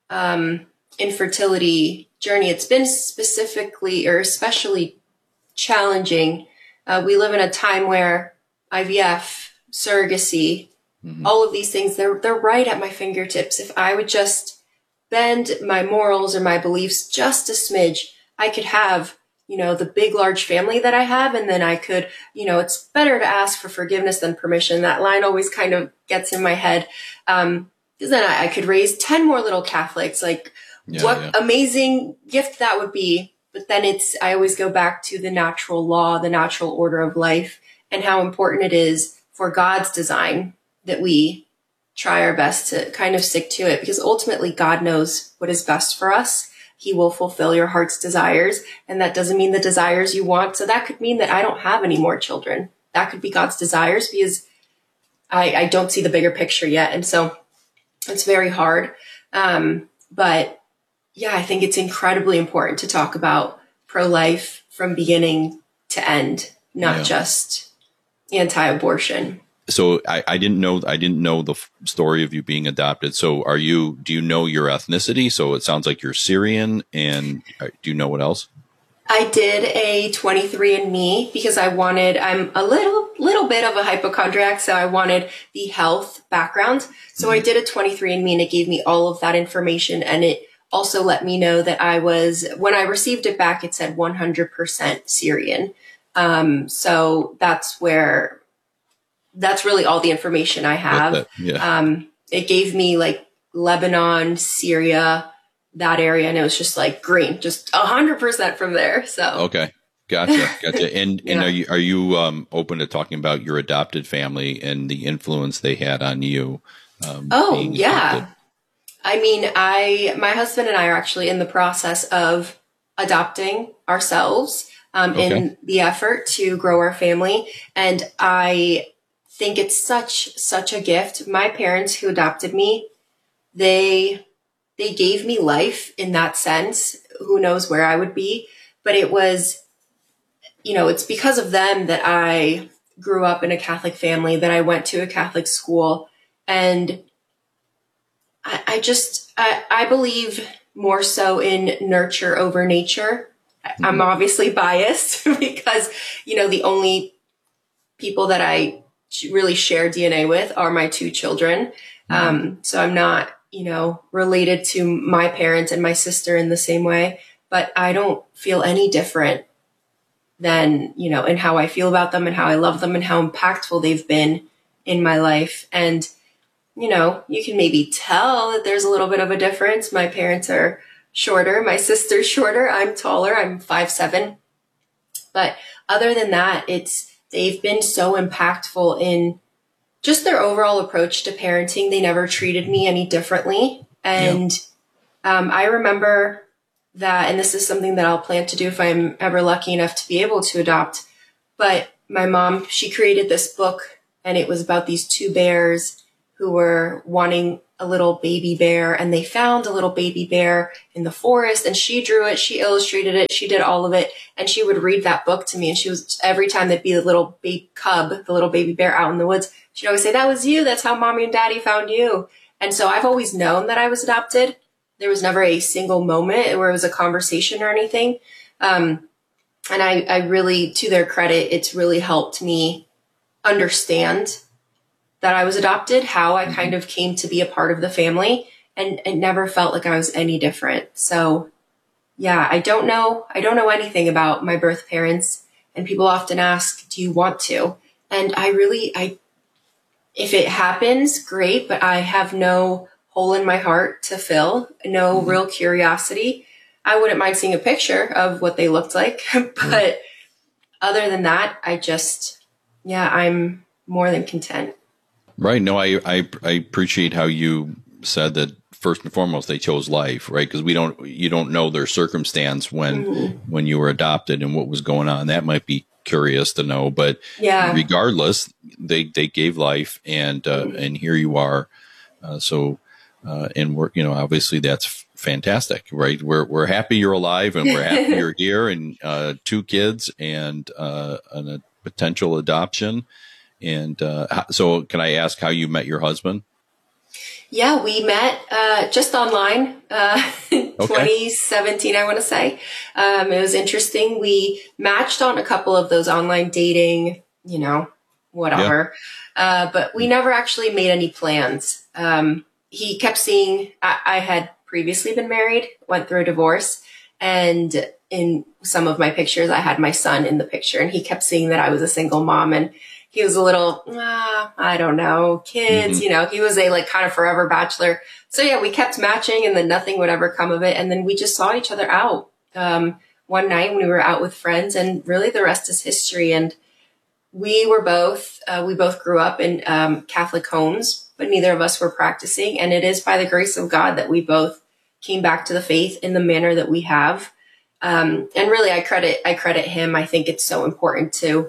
um, infertility journey, it's been specifically or especially challenging. Uh, we live in a time where I V F, surrogacy, mm-hmm. all of these things, they're, they're right at my fingertips. If I would just bend my morals or my beliefs just a smidge, I could have, you know, the big, large family that I have. And then I could, you know, it's better to ask for forgiveness than permission. That line always kind of gets in my head. Um, because then I, I could raise ten more little Catholics. Like yeah, what yeah. amazing gift that would be. But then it's, I always go back to the natural law, the natural order of life, and how important it is for God's design that we try our best to kind of stick to it, because ultimately God knows what is best for us. He will fulfill your heart's desires. And that doesn't mean the desires you want. So that could mean that I don't have any more children. That could be God's desires, because I, I don't see the bigger picture yet. And so it's very hard. Um, but yeah, I think it's incredibly important to talk about pro-life from beginning to end, not yeah. just anti-abortion. So I, I didn't know, I didn't know the f- story of you being adopted. So are you, do you know your ethnicity? So it sounds like you're Syrian, and uh, do you know what else? I did a twenty-three and me because I wanted, I'm a little, little bit of a hypochondriac. So I wanted the health background. So mm-hmm. I did a twenty-three and me, and it gave me all of that information. And it also let me know that I was, when I received it back, it said one hundred percent Syrian. Um, so that's where, that's really all the information I have. That, yeah. Um, it gave me like Lebanon, Syria, that area. And it was just like green, just a hundred percent from there. So, okay. Gotcha. Gotcha. And, yeah. and are you, are you, um, open to talking about your adopted family and the influence they had on you? Um, oh yeah. Adopted? I mean, I, my husband and I are actually in the process of adopting ourselves, um, okay. in the effort to grow our family. And I think it's such, such a gift. My parents who adopted me, they, they gave me life in that sense. Who knows where I would be, but it was, you know, it's because of them that I grew up in a Catholic family, that I went to a Catholic school. And I, I just, I, I believe more so in nurture over nature. Mm-hmm. I'm obviously biased because, you know, the only people that I really share D N A with are my two children. Mm-hmm. Um, so I'm not, you know, related to my parents and my sister in the same way, but I don't feel any different than, you know, in how I feel about them and how I love them and how impactful they've been in my life. And, you know, you can maybe tell that there's a little bit of a difference. My parents are shorter. My sister's shorter. I'm taller. I'm five seven. But other than that, it's, they've been so impactful in just their overall approach to parenting. They never treated me any differently. And yeah. um, I remember that, and this is something that I'll plan to do if I'm ever lucky enough to be able to adopt. But my mom, she created this book, and it was about these two bears who were wanting a little baby bear, and they found a little baby bear in the forest, and she drew it, she illustrated it, she did all of it, and she would read that book to me. And she was, every time there'd be a little baby cub, the little baby bear out in the woods, she'd always say, "That was you. That's how mommy and daddy found you." And so I've always known that I was adopted. There was never a single moment where it was a conversation or anything. Um, and I, I really, to their credit, it's really helped me understand that I was adopted, how I kind of came to be a part of the family, and it never felt like I was any different. So yeah, I don't know. I don't know anything about my birth parents, and people often ask, do you want to? And I really, I, if it happens, great, but I have no hole in my heart to fill, no mm-hmm. real curiosity. I wouldn't mind seeing a picture of what they looked like, but mm-hmm. other than that, I just, yeah, I'm more than content. Right. No, I, I, I appreciate how you said that first and foremost, they chose life, right? Because we don't, you don't know their circumstance when, mm-hmm. when you were adopted and what was going on. That might be curious to know, but yeah. regardless, they, they gave life, and, uh, mm-hmm. and here you are. Uh, so, uh, and we're, you know, obviously that's fantastic, right? We're, we're happy you're alive, and we're happy you're here, and, uh, two kids and, uh, and a potential adoption. And uh, so can I ask how you met your husband? Yeah, we met uh, just online, uh, okay. twenty seventeen, I want to say. Um, it was interesting. We matched on a couple of those online dating, you know, whatever. Yeah. Uh, but we never actually made any plans. Um, he kept seeing, I, I had previously been married, went through a divorce, and in some of my pictures, I had my son in the picture, and he kept seeing that I was a single mom, and he was a little, ah, I don't know, kids, mm-hmm. you know, he was a like kind of forever bachelor. So yeah, we kept matching, and then nothing would ever come of it. And then we just saw each other out um, one night when we were out with friends, and really the rest is history. And we were both, uh, we both grew up in um, Catholic homes, but neither of us were practicing. And it is by the grace of God that we both came back to the faith in the manner that we have. Um, and really, I credit, I credit him. I think it's so important to,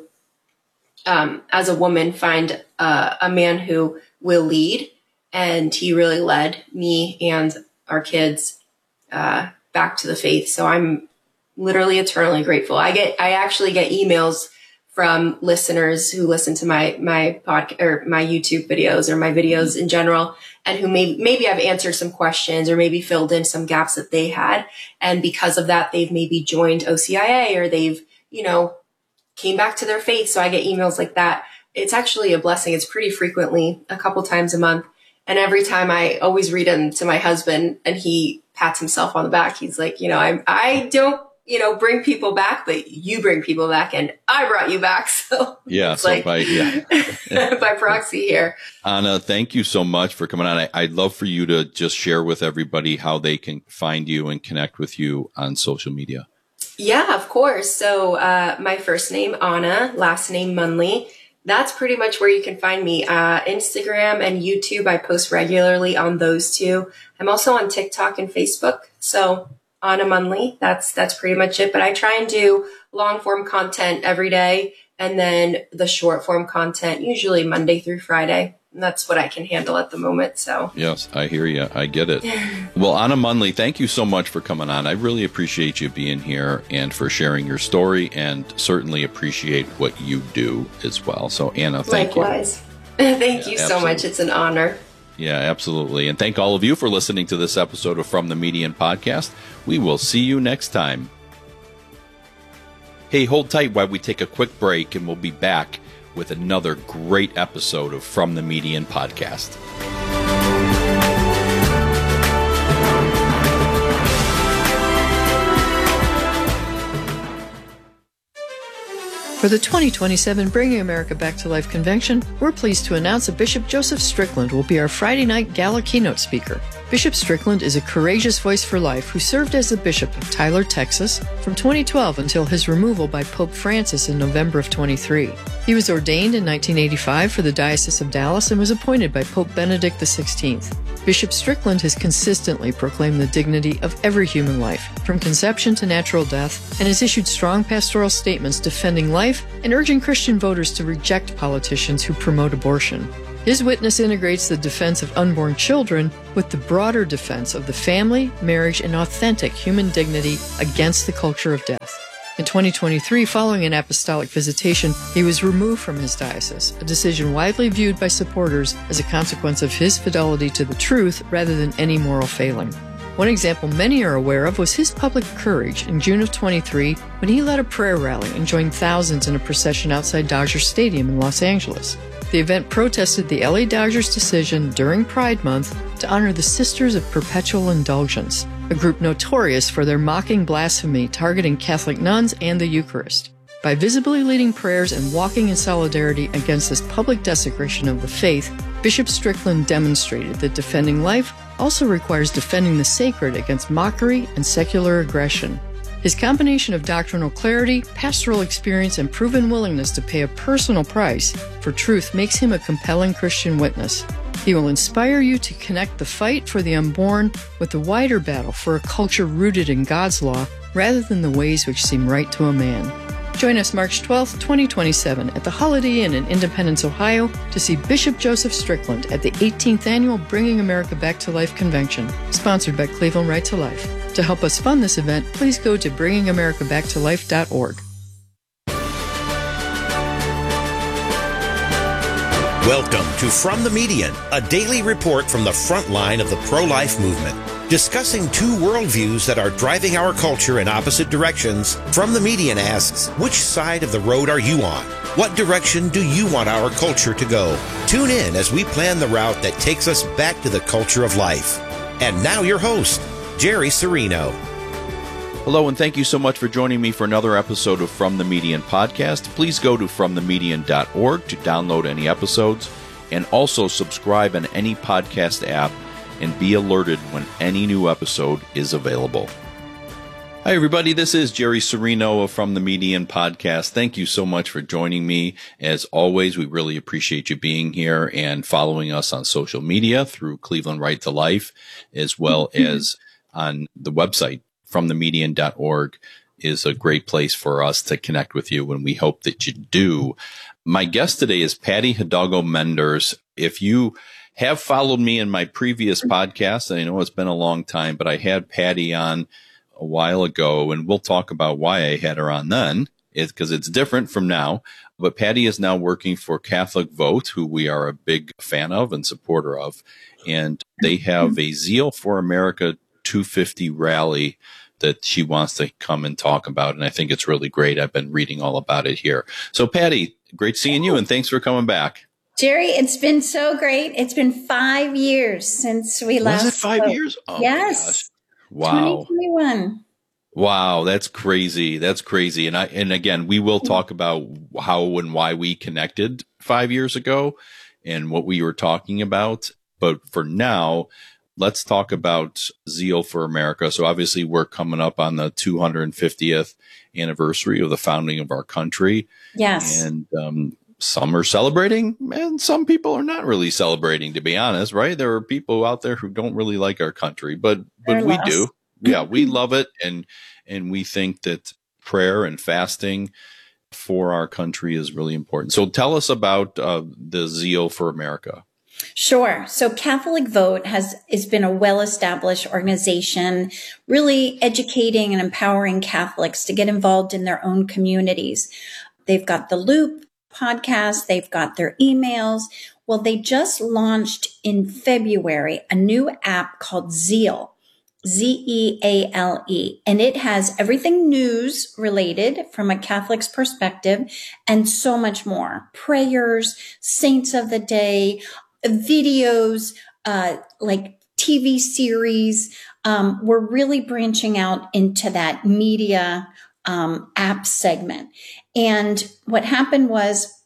Um, as a woman, find uh, a man who will lead, and he really led me and our kids uh, back to the faith. So I'm literally eternally grateful. I get, I actually get emails from listeners who listen to my my podcast or my YouTube videos or my videos in general, and who maybe maybe I've answered some questions or maybe filled in some gaps that they had, and because of that, they've maybe joined O C I A, or they've, you know, came back to their faith. So I get emails like that. It's actually a blessing. It's pretty frequently, a couple times a month. And every time I always read them to my husband, and he pats himself on the back. He's like, you know, I'm, I don't, you know, bring people back, but you bring people back, and I brought you back. So yeah, it's so like by, yeah. by proxy here. Anna, thank you so much for coming on. I, I'd love for you to just share with everybody how they can find you and connect with you on social media. Yeah, of course. So uh, my first name, Anna, last name, Munley. That's pretty much where you can find me. Uh, Instagram and YouTube, I post regularly on those two. I'm also on TikTok and Facebook. So Anna Munley, that's that's pretty much it. But I try and do long form content every day, and then the short form content usually Monday through Friday. And that's what I can handle at the moment. So yes, I hear you. I get it. Well, Anna Munley, thank you so much for coming on. I really appreciate you being here and for sharing your story, and certainly appreciate what you do as well. So Anna, thank Likewise. you. Thank yeah, you absolutely. so much. It's an honor. Yeah, absolutely. And thank all of you for listening to this episode of From the Median Podcast. We will see you next time. Hey, hold tight while we take a quick break, and we'll be back with another great episode of From the Median Podcast. For the twenty twenty-seven Bringing America Back to Life Convention, we're pleased to announce that Bishop Joseph Strickland will be our Friday night gala keynote speaker. Bishop Strickland is a courageous voice for life who served as the Bishop of Tyler, Texas from twenty twelve until his removal by Pope Francis in November of twenty-three. He was ordained in nineteen eighty-five for the Diocese of Dallas and was appointed by Pope Benedict the sixteenth. Bishop Strickland has consistently proclaimed the dignity of every human life, from conception to natural death, and has issued strong pastoral statements defending life and urging Christian voters to reject politicians who promote abortion. His witness integrates the defense of unborn children with the broader defense of the family, marriage, and authentic human dignity against the culture of death. In twenty twenty-three, following an apostolic visitation, he was removed from his diocese, a decision widely viewed by supporters as a consequence of his fidelity to the truth rather than any moral failing. One example many are aware of was his public courage in June of twenty-three when he led a prayer rally and joined thousands in a procession outside Dodger Stadium in Los Angeles. The event protested the L A Dodgers' decision during Pride Month to honor the Sisters of Perpetual Indulgence, a group notorious for their mocking blasphemy targeting Catholic nuns and the Eucharist. By visibly leading prayers and walking in solidarity against this public desecration of the faith, Bishop Strickland demonstrated that defending life also requires defending the sacred against mockery and secular aggression. His combination of doctrinal clarity, pastoral experience, and proven willingness to pay a personal price for truth makes him a compelling Christian witness. He will inspire you to connect the fight for the unborn with the wider battle for a culture rooted in God's law rather than the ways which seem right to a man. Join us March twelfth, twenty twenty-seven at the Holiday Inn in Independence, Ohio to see Bishop Joseph Strickland at the eighteenth Annual Bringing America Back to Life Convention, sponsored by Cleveland Right to Life. To help us fund this event, please go to bringing america back to life dot org. Welcome to From the Median, a daily report from the front line of the pro-life movement. Discussing two worldviews that are driving our culture in opposite directions, From the Median asks, which side of the road are you on? What direction do you want our culture to go? Tune in as we plan the route that takes us back to the culture of life. And now your host, Jerry Serino. Hello, and thank you so much for joining me for another episode of From the Median podcast. Please go to from the median dot org to download any episodes, and also subscribe on any podcast app and be alerted when any new episode is available. Hi, everybody. This is Jerry Serino of From the Median podcast. Thank you so much for joining me. As always, we really appreciate you being here and following us on social media through Cleveland Right to Life, as well as on the website. from the median dot org is a great place for us to connect with you, and we hope that you do. My guest today is Patty Hidalgo Menders. If you have followed me in my previous podcast, and I know it's been a long time, but I had Patty on a while ago, and we'll talk about why I had her on then, because it's different from now. But Patty is now working for Catholic Vote, who we are a big fan of and supporter of, and they have a Zeal for America two fifty rally that she wants to come and talk about. And I think it's really great. I've been reading all about it here. So Patty, great seeing you, and thanks for coming back. Jerry, it's been so great. It's been five years since we last Was it five spoke. years? Oh, yes. Wow. twenty twenty-one. Wow, that's crazy. That's crazy. And I, and again, we will talk about how and why we connected five years ago and what we were talking about. But for now, let's talk about Zeal for America. So obviously we're coming up on the two hundred fiftieth anniversary of the founding of our country. Yes. And um, some are celebrating and some people are not really celebrating, to be honest, right? There are people out there who don't really like our country, but, but They're we lost. do. Yeah, we love it. And, and we think that prayer and fasting for our country is really important. So tell us about uh, the Zeal for America. Sure. So Catholic Vote has, has been a well-established organization, really educating and empowering Catholics to get involved in their own communities. They've got the Loop podcast. They've got their emails. Well, they just launched in February a new app called Zeal. Z E A L E. And it has everything news related from a Catholic's perspective and so much more. Prayers, saints of the day, videos, uh, like T V series. Um, we're really branching out into that media um, app segment. And what happened was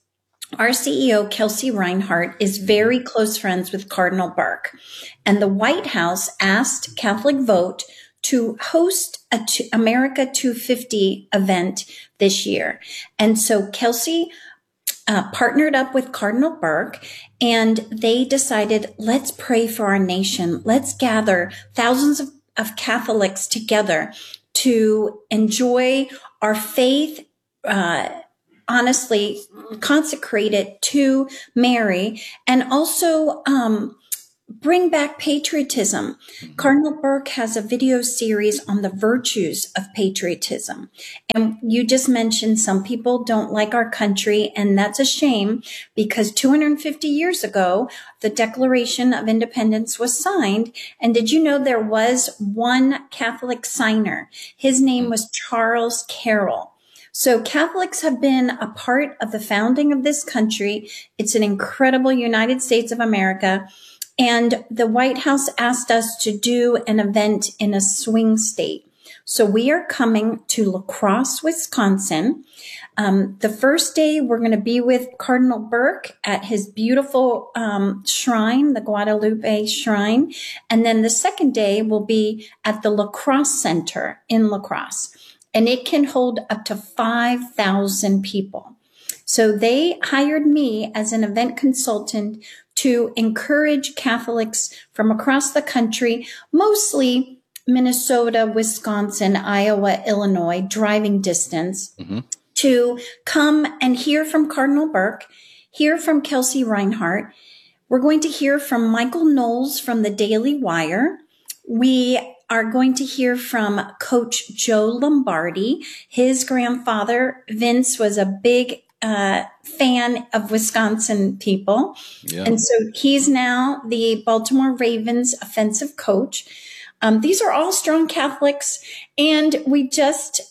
our C E O, Kelsey Reinhardt, is very close friends with Cardinal Burke. And the White House asked Catholic Vote to host a t- America two fifty event this year. And so Kelsey uh, partnered up with Cardinal Burke, and they decided, let's pray for our nation. Let's gather thousands of, of Catholics together to enjoy our faith, uh, honestly consecrate it to Mary, and also um, bring back patriotism. Mm-hmm. Cardinal Burke has a video series on the virtues of patriotism. And you just mentioned some people don't like our country, and that's a shame, because two hundred fifty years ago, the Declaration of Independence was signed. And did you know there was one Catholic signer? His name was Charles Carroll. So Catholics have been a part of the founding of this country. It's an incredible United States of America. And the White House asked us to do an event in a swing state. So we are coming to La Crosse, Wisconsin. Um, the first day, we're going to be with Cardinal Burke at his beautiful um, shrine, the Guadalupe Shrine. And then the second day will be at the La Crosse Center in La Crosse. And it can hold up to five thousand people. So they hired me as an event consultant to encourage Catholics from across the country, mostly Minnesota, Wisconsin, Iowa, Illinois, driving distance, mm-hmm. to come and hear from Cardinal Burke, hear from Kelsey Reinhardt. We're going to hear from Michael Knowles from the Daily Wire. We are going to hear from Coach Joe Lombardi. His grandfather, Vince, was a big uh, fan of Wisconsin people. Yeah. And so he's now the Baltimore Ravens offensive coach. Um, these are all strong Catholics. And we just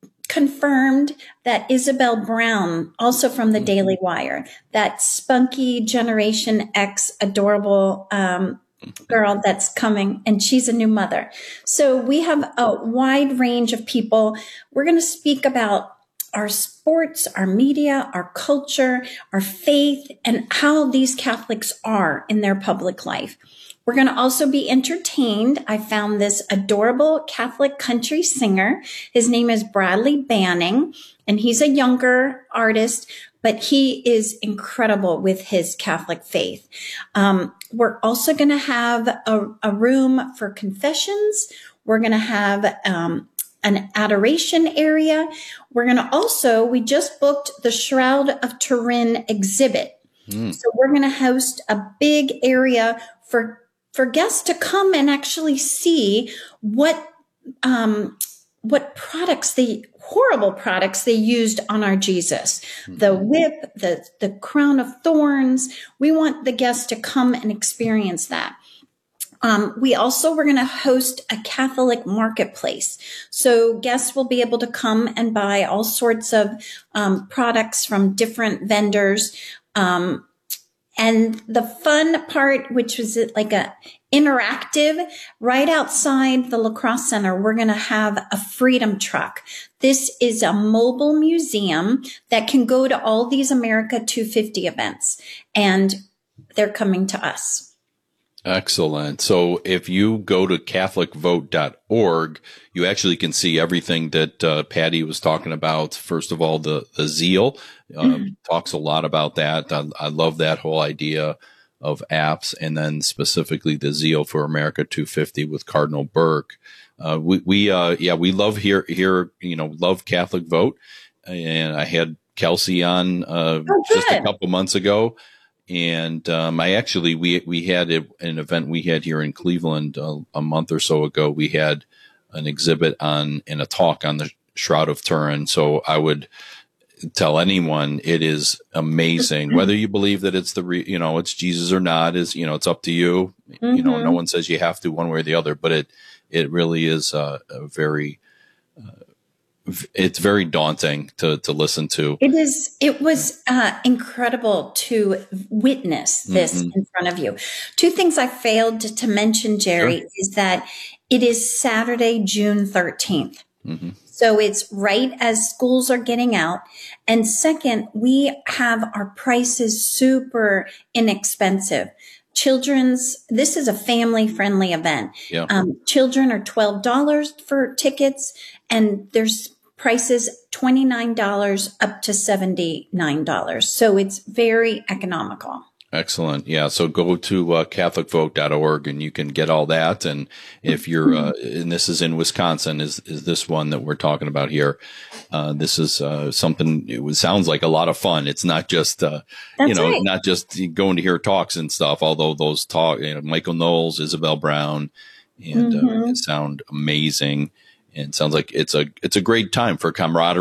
confirmed that Isabel Brown, also from the Daily Wire, that spunky Generation X adorable um girl that's coming, and she's a new mother. So we have a wide range of people. We're going to speak about our sports, our media, our culture, our faith, and how these Catholics are in their public life. We're going to also be entertained. I found this adorable Catholic country singer. His name is Bradley Banning, and he's a younger artist, but he is incredible with his Catholic faith. Um, we're also going to have a, a room for confessions. We're going to have um, an adoration area. We're going to also, we just booked the Shroud of Turin exhibit. Mm. So we're going to host a big area for, for guests to come and actually see what, um, what products they, horrible products they used on our Jesus. The whip, the, the crown of thorns. We want the guests to come and experience that. Um, we also, we're going to host a Catholic marketplace. So guests will be able to come and buy all sorts of um, products from different vendors. Um, and the fun part, which was like a interactive, right outside the La Crosse Center, we're going to have a freedom truck. This is a mobile museum that can go to all these America two fifty events, and they're coming to us. Excellent. So if you go to catholic vote dot org, you actually can see everything that uh, Patty was talking about. First of all, the, the zeal uh, mm-hmm. talks a lot about that. I, I love that whole idea of apps, and then specifically the Zeal for America two fifty with Cardinal Burke. Uh, we, we, uh, yeah, we love here, here, you know, love Catholic Vote. And I had Kelsey on, uh, oh, just a couple months ago. And, um, I actually, we, we had a, an event we had here in Cleveland uh, a month or so ago. We had an exhibit on and a talk on the Shroud of Turin. So I would tell anyone it is amazing, whether you believe that it's the, re, you know, it's Jesus or not, is, you know, it's up to you. Mm-hmm. You know, no one says you have to one way or the other, but it, it really is a, a very, uh, it's very daunting to, to listen to. It is, it was uh, incredible to witness this mm-hmm. in front of you. Two things I failed to, to mention, Jerry, sure. is that it is Saturday, June thirteenth. Mm-hmm. So it's right as schools are getting out. And second, we have our prices super inexpensive. Children's, this is a family friendly event. Yeah. Um, children are twelve dollars for tickets, and there's prices twenty-nine dollars up to seventy-nine dollars. So it's very economical. Excellent. Yeah. So go to uh, catholic vote dot org and you can get all that. And if you're, uh, and this is in Wisconsin, is, is this one that we're talking about here? Uh, this is, uh, something, it was, sounds like a lot of fun. It's not just, uh, you know, right. not just going to hear talks and stuff, although those talk, you know, Michael Knowles, Isabel Brown, and, mm-hmm. uh, it sound amazing. And it sounds like it's a, it's a great time for camaraderie.